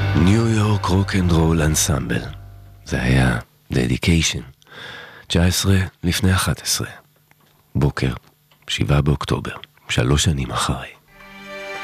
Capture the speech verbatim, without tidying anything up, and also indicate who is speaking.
Speaker 1: ניו יורק רוק אנד רול אנסמבל. זה היה דדיקיישן. תשע עשרה לפני אחת עשרה. בוקר, שבעה באוקטובר, שלוש שנים אחרי.